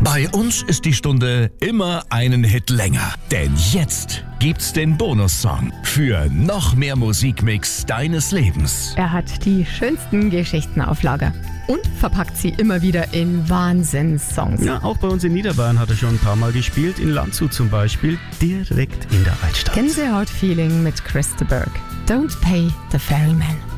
Bei uns ist die Stunde immer einen Hit länger. Denn jetzt gibt's den Bonussong für noch mehr Musikmix deines Lebens. Er hat die schönsten Geschichten auf Lager und verpackt sie immer wieder in Wahnsinnssongs. Ja, auch bei uns in Niederbayern hat er schon ein paar Mal gespielt, in Landshut zum Beispiel, direkt in der Altstadt. Gänsehaut-Feeling mit Chris de Burgh. Don't Pay the Ferryman.